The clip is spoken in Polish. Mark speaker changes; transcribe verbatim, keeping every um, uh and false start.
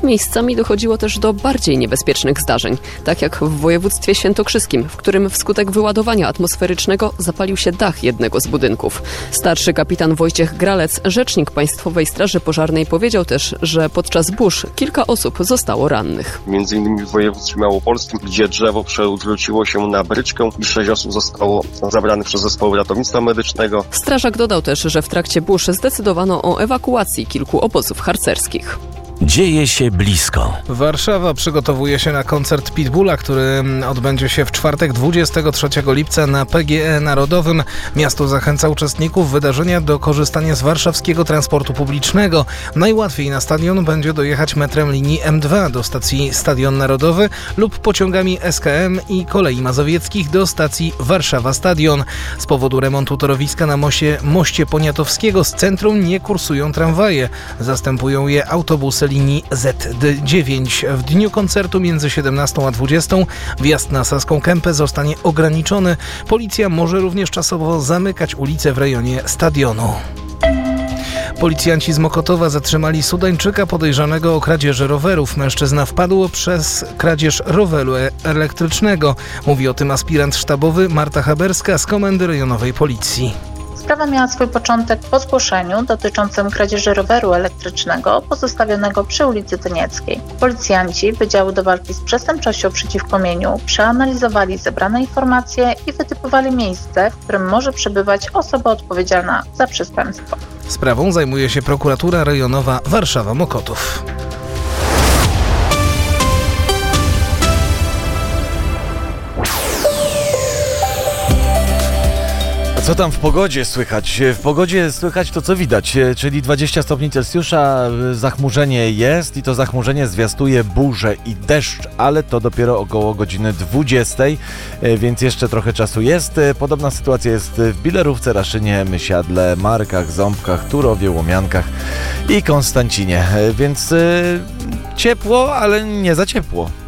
Speaker 1: miejscami dochodziło też do bardziej niebezpiecznych zdarzeń, tak jak w województwie świętokrzyskim, w którym wskutek wyładowania atmosferycznego zapalił się dach jednego z budynków. Starszy kapitan Wojciech Gralec, rzecznik Państwowej Straży Pożarnej, powiedział też, że podczas burz kilka osób zostało rannych.
Speaker 2: Między innymi w województwie małopolskim, gdzie drzewo przewróciło się na bryczkę i sześć osób zostało zabranych przez zespoły ratownictwa medycznego.
Speaker 1: Strażak dodał też, że w trakcie burz zdecydowano o ewakuacji kilku obozów harcerskich.
Speaker 3: Dzieje się blisko.
Speaker 4: Warszawa przygotowuje się na koncert Pitbulla, który odbędzie się w czwartek dwudziestego trzeciego lipca na P G E Narodowym. Miasto zachęca uczestników wydarzenia do korzystania z warszawskiego transportu publicznego. Najłatwiej na stadion będzie dojechać metrem linii M dwa do stacji Stadion Narodowy lub pociągami S K M i Kolei Mazowieckich do stacji Warszawa Stadion. Z powodu remontu torowiska na moście, moście Poniatowskiego z centrum nie kursują tramwaje. Zastępują je autobusy linii Z D dziewięć. W dniu koncertu między siedemnastą a dwudziestą wjazd na Saską Kępę zostanie ograniczony. Policja może również czasowo zamykać ulice w rejonie stadionu. Policjanci z Mokotowa zatrzymali Sudańczyka podejrzanego o kradzieży rowerów. Mężczyzna wpadł przez kradzież roweru elektrycznego. Mówi o tym aspirant sztabowy Marta Haberska z Komendy Rejonowej Policji.
Speaker 5: Sprawa miała swój początek po zgłoszeniu dotyczącym kradzieży roweru elektrycznego pozostawionego przy ulicy Tynieckiej. Policjanci Wydziału do Walki z Przestępczością przeciwko Mieniu przeanalizowali zebrane informacje i wytypowali miejsce, w którym może przebywać osoba odpowiedzialna za przestępstwo.
Speaker 4: Sprawą zajmuje się prokuratura rejonowa Warszawa-Mokotów.
Speaker 3: Co tam w pogodzie słychać? W pogodzie słychać to, co widać, czyli dwadzieścia stopni Celsjusza, zachmurzenie jest i to zachmurzenie zwiastuje burzę i deszcz, ale to dopiero około godziny dwudziestej, więc jeszcze trochę czasu jest. Podobna sytuacja jest w Bilerówce, Raszynie, Mysiadle, Markach, Ząbkach, Turowie, Łomiankach i Konstancinie, więc ciepło, ale nie za ciepło.